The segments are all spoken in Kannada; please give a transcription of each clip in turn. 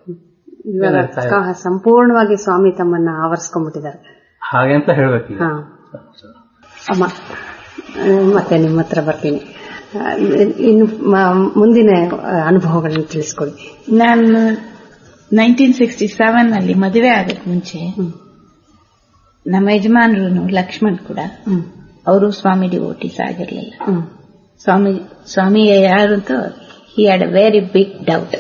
ಇವಾಗ ಸಂಪೂರ್ಣವಾಗಿ ಸ್ವಾಮಿ ತಮ್ಮನ್ನ ಆವರಿಸ್ಕೊಂಡ್ಬಿಟ್ಟಿದ್ದಾರೆ ಹಾಗೆ ಅಂತ ಹೇಳ್ಬೇಕು. ಅಮ್ಮ, ಮತ್ತೆ ನಿಮ್ಮ ಹತ್ರ ಬರ್ತೀನಿ. ಇನ್ನು ಮುಂದಿನ ಅನುಭವಗಳನ್ನು ತಿಳಿಸ್ಕೊಡಿ. ನಾನು 1967 ಮದುವೆ ಆಗಕ್ಕೆ ಮುಂಚೆ ನಮ್ಮ ಯಜಮಾನರು ಲಕ್ಷ್ಮಣ್ ಕೂಡ ಅವರು ಸ್ವಾಮಿ ಡಿವೋಟೀಸ್ ಆಗಿರ್ಲಿಲ್ಲ. ಸ್ವಾಮಿ ಯಾರು ಅಂತ he had a very big doubt.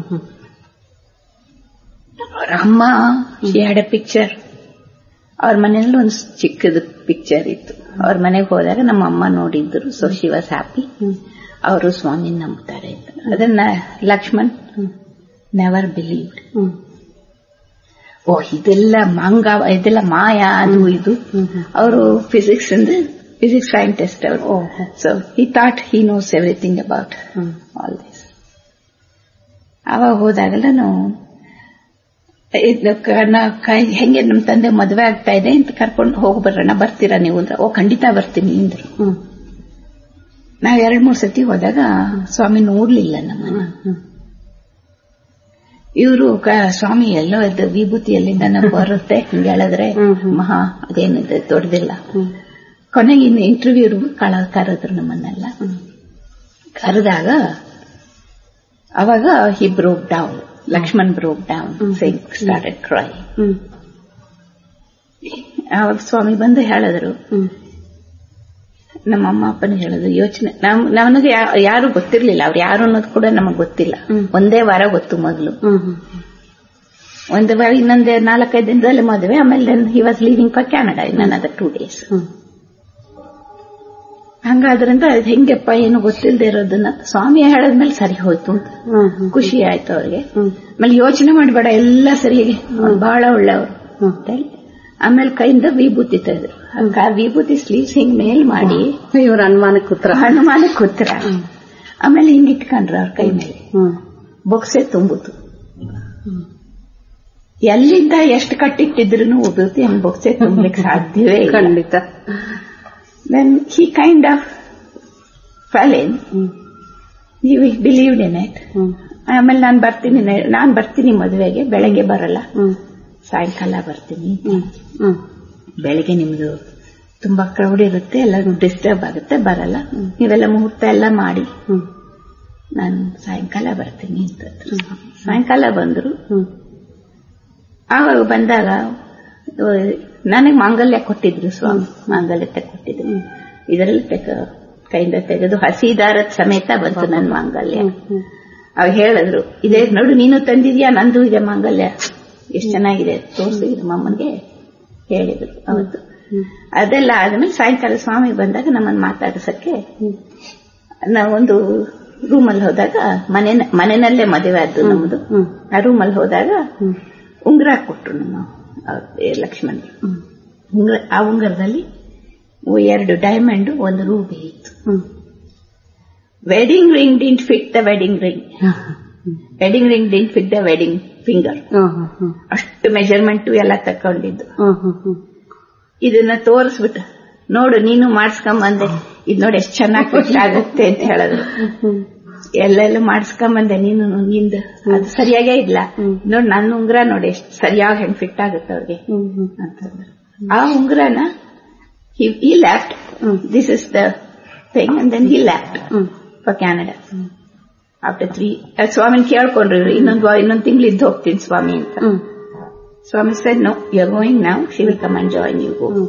ಅವ್ರ ಅಮ್ಮ ಶಿ ಹ್ಯಾಡ್ ಅ ಪಿಕ್ಚರ್. ಅವ್ರ ಮನೆಯಲ್ಲಿ ಒಂದು ಚಿಕ್ಕದು ಪಿಕ್ಚರ್ ಇತ್ತು. ಅವ್ರ ಮನೆಗೆ ಹೋದಾಗ ನಮ್ಮ ಅಮ್ಮ ನೋಡಿದ್ರು. So she was happy. ಅವರು ಸ್ವಾಮಿ ನಂಬುತ್ತಾರೆ ಅಂತ. ಅದನ್ನ ಲಕ್ಷ್ಮಣ್ ನೆವರ್ ಬಿಲೀವ್ಡ್. ಇದೆಲ್ಲ ಮಾಯಾ ಅದು ಇದು. ಅವರು ಫಿಸಿಕ್ಸ್ ಸೈಂಟಿಸ್ಟ್ ಅವರು. So he thought he knows everything about all this. ಅವಾಗ ಹೋದಾಗಲ್ಲ ನಾವು ಹೆಂಗೆ ನಮ್ ತಂದೆ ಮದುವೆ ಆಗ್ತಾ ಇದೆ ಅಂತ ಕರ್ಕೊಂಡು ಹೋಗ್ಬರೋಣ, ಬರ್ತೀರಾ ನೀವು ಅಂದ್ರೆ, ಖಂಡಿತ ಬರ್ತೀನಿ ಅಂದ್ರು. ನಾವ್ 2-3 ಸತಿ ಹೋದಾಗ ಸ್ವಾಮಿ ನೋಡ್ಲಿಲ್ಲ ನಮ್ಮನ್ನ. ಇವರು ಸ್ವಾಮಿ ಎಲ್ಲೋ ಇದ್ದ ವಿಭೂತಿ ಎಲ್ಲಿಂದ ಬರುತ್ತೆ ಹಿಂಗೆ ಹೇಳಿದ್ರೆ ಮಹಾ ಅದೇನಿದೆ ದೊಡ್ಡದಿಲ್ಲ. ಕೊನೆಗೆ ಇನ್ನು ಇಂಟರ್ವ್ಯೂ ಕರೆದ್ರು ನಮ್ಮನ್ನೆಲ್ಲ. ಕರೆದಾಗ ಅವಾಗ ಹಿ broke down. Lakshman broke down, started crying. ಅವಾಗ ಸ್ವಾಮಿ ಬಂದು ಹೇಳಿದ್ರು, ನಮ್ಮ ಅಮ್ಮ ಅಪ್ಪನ ಹೇಳಿದ್ರು, ಯೋಚನೆ ನನಗೆ ಯಾರು ಗೊತ್ತಿರ್ಲಿಲ್ಲ. ಅವ್ರು ಯಾರು ಅನ್ನೋದು ಕೂಡ ನಮಗ್ ಗೊತ್ತಿಲ್ಲ. ಒಂದೇ ವಾರ ಗೊತ್ತು ಮೊದಲು. ಒಂದು ವಾರ, ಇನ್ನೊಂದೇ 4-5 ದಿನದಲ್ಲಿ ಮದುವೆ. ಆಮೇಲೆ he was living for Canada in another 2 days. ಹಂಗಾದ್ರಿಂದ ಹೆಂಗೆಪ್ಪ ಏನು ಗೊತ್ತಿಲ್ಲದೆ ಇರೋದನ್ನ ಸ್ವಾಮಿ ಹೇಳದ್ಮೇಲೆ ಸರಿ ಹೋಯ್ತು ಅಂತ ಖುಷಿ ಆಯ್ತು ಅವ್ರಿಗೆ. ಆಮೇಲೆ ಯೋಚನೆ ಮಾಡಬೇಡ, ಎಲ್ಲ ಸರಿಯಾಗಿ ಬಹಳ ಒಳ್ಳೆಯವರು ಅಂತ ಹೇಳಿ ಆಮೇಲೆ ಕೈಯಿಂದ ವಿಭೂತಿ ತೆಗೆದ್ರು. ವಿಭೂತಿ ಸ್ಲೀವ್ಸ್ ಹಿಂಗ್ ಮೇಲ್ ಮಾಡಿ ಇವ್ರ ಅನುಮಾನಕ್ಕೆ ಉತ್ತರ ಆಮೇಲೆ ಹಿಂಗ್ ಇಟ್ಕೊಂಡ್ರ ಅವ್ರ ಕೈ ಮೇಲೆ. ಬೊಕ್ಸೆ ತುಂಬಿತು. ಎಲ್ಲಿಂದ ಎಷ್ಟು ಕಟ್ಟಿಟ್ಟಿದ್ರು ವಿಭೂತಿ ಬೊಕ್ಸೆ ತುಂಬಲಿಕ್ಕೆ ಸಾಧ್ಯವೇ ಖಂಡಿತ. Then he kind of fell in. He believed in it. ಆಮೇಲೆ ನಾನ್ ಬರ್ತೀನಿ ಮದುವೆಗೆ, ಬೆಳಗ್ಗೆ ಬರಲ್ಲ, ಸಾಯಂಕಾಲ ಬರ್ತೀನಿ. ಬೆಳಗ್ಗೆ ನಿಮ್ದು ತುಂಬಾ ಕ್ರೌಡ್ ಇರುತ್ತೆ, ಎಲ್ಲ ಡಿಸ್ಟರ್ಬ್ ಆಗುತ್ತೆ, ಬರಲ್ಲ. ನೀವೆಲ್ಲ ಮುಹೂರ್ತ ಎಲ್ಲ ಮಾಡಿ ನಾನು ಸಾಯಂಕಾಲ ಬರ್ತೀನಿ ಅಂತ. ಸಾಯಂಕಾಲ ಬಂದ್ರು. ಆವಾಗ ಬಂದಾಗ ನನಗೆ ಮಾಂಗಲ್ಯ ಕೊಟ್ಟಿದ್ರು ಸ್ವಾಮಿ. ಮಾಂಗಲ್ಯ ಕೊಟ್ಟಿದ್ರು. ಇದರಲ್ಲಿ ಕೈಯಿಂದ ತೆಗೆದು ಹಸಿ ದಾರದ ಸಮೇತ ಬಂತು ನನ್ನ ಮಾಂಗಲ್ಯ. ಅವ್ ಹೇಳಿದ್ರು, ಇದೇ ನೋಡು ನೀನು ತಂದಿದ್ಯಾ, ನಂದು ಇದೆ ಮಾಂಗಲ್ಯ, ಎಷ್ಟು ಚೆನ್ನಾಗಿದೆ ತೋರಿಸಿದ್ರು ಮಮ್ಮನ್ಗೆ ಹೇಳಿದ್ರು ಅವತ್ತು. ಅದೆಲ್ಲ ಆದ್ಮೇಲೆ ಸಾಯಂಕಾಲ ಸ್ವಾಮಿ ಬಂದಾಗ ನಮ್ಮನ್ನು ಮಾತಾಡಿಸಕ್ಕೆ ನಾವೊಂದು ರೂಮಲ್ಲಿ ಹೋದಾಗ, ಮನೆಯಲ್ಲೇ ಮದುವೆ ಆದ್ದು ನಮ್ದು. ಆ ರೂಮಲ್ಲಿ ಹೋದಾಗ ಉಂಗುರ ಕೊಟ್ರು ನಮ್ಮ ಲಕ್ಷ್ಮಣ್. ಆ ಉಂಗುರದಲ್ಲಿ 2 ಡೈಮಂಡ್, 1 ರೂಬಿ ಇತ್ತು. Wedding ring didn't fit the wedding ring. Wedding ring didn't fit the wedding finger. ಅಷ್ಟು ಮೆಜರ್ಮೆಂಟ್ ಎಲ್ಲ ತಕೊಂಡಿದ್ದು. ಇದನ್ನ ತೋರಿಸ್ಬಿಟ್ಟು, ನೋಡು ನೀನು ಮಾಡಿಸ್ಕೊಂಬಂದೆ, ಇದ್ ನೋಡಿ ಎಷ್ಟು ಚೆನ್ನಾಗಿ ಫಿಟ್ ಆಗುತ್ತೆ ಅಂತ ಹೇಳಿದ್ರು. ಎಲ್ಲೆಲ್ಲ ಮಾಡಿಸ್ಕೊಂಬಂದೆ ನೀನು, ನಿಂದ ಅದು ಸರಿಯಾಗೇ ಇಲ್ಲ, ನೋಡಿ ನನ್ನ ಉಂಗುರ ನೋಡಿ ಎಷ್ಟು ಸರಿಯಾಗಿ ಹೆಂಗ್ ಫಿಟ್ ಆಗುತ್ತೆ ಅವ್ರಿಗೆ ಅಂತಂದ್ರೆ. ಆ ಉಂಗುರನ he left. This is the thing, and then he left for Canada after 3. ಸ್ವಾಮಿನ ಕೇಳ್ಕೊಂಡ್ರು, ಇನ್ನೊಂದು ತಿಂಗಳು ಇದ್ದು ಹೋಗ್ತೀನಿ ಸ್ವಾಮಿ ಅಂತ. ಸ್ವಾಮಿ said, no, you're going now. She will come and join you. Go.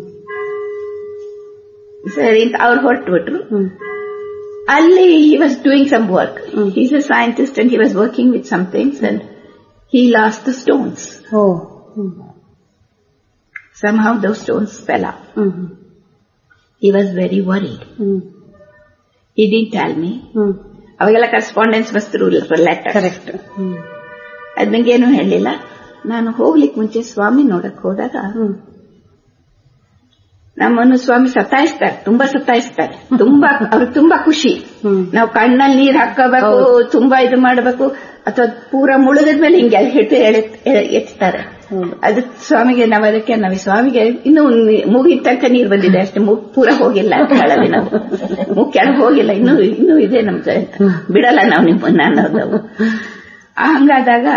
ಸರಿ ಅಂತ ಅವ್ರು ಹೊರಟ್ಬಿಟ್ರು. ಅಲ್ಲಿ he was doing some work. He's a scientist and he was working with some things and he lost the stones. Somehow those stones fell off. He was very worried. He didn't tell me. ಅವಾಗೆಲ್ಲ ಕರೆಸ್ಪಾಂಡೆನ್ಸ್ ಬಸ್ರು ಲೆಟರ್. ಕರೆಕ್ಟ್. ಅದ್ ನಂಗೇನು ಹೇಳಿಲ್ಲ. ನಾನು ಹೋಗ್ಲಿಕ್ಕೆ ಮುಂಚೆ ಸ್ವಾಮಿ ನೋಡಕ್ ಹೋದಾಗ ನಮ್ಮನ್ನು ಸ್ವಾಮಿ ಸತಾಯಿಸ್ತಾರೆ, ತುಂಬಾ ಸತಾಯಿಸ್ತಾರೆ. ಅವ್ರಿಗೆ ತುಂಬಾ ಖುಷಿ. ನಾವು ಕಣ್ಣಲ್ಲಿ ನೀರ್ ಹಾಕೋಬೇಕು, ತುಂಬಾ ಇದು ಮಾಡಬೇಕು, ಅಥವಾ ಪೂರ ಮುಳುಗದ್ಮೇಲೆ ಹಿಂಗೆ ಹಿಟ್ಟು ಎತ್ತಾರೆ. ಅದು ಸ್ವಾಮಿಗೆ ನಾವು ಸ್ವಾಮಿಗೆ ಇನ್ನು ಮೂಗಿನ ತನಕ ನೀರು ಬಂದಿದೆ ಅಷ್ಟೇ, ಮೂಗ್ ಪೂರ ಹೋಗಿಲ್ಲ ಅಂತ ಹೇಳವಿ ನಾವು. ಮೂಗ್ ಕೆಳಗೆ ಹೋಗಿಲ್ಲ, ಇನ್ನೂ ಇದೆ ನಮ್ಗೆ, ಬಿಡಲ್ಲ ನಾವು ನಿಮ್ಮನ್ನ ಅನ್ನೋದು. ಹಂಗಾದಾಗ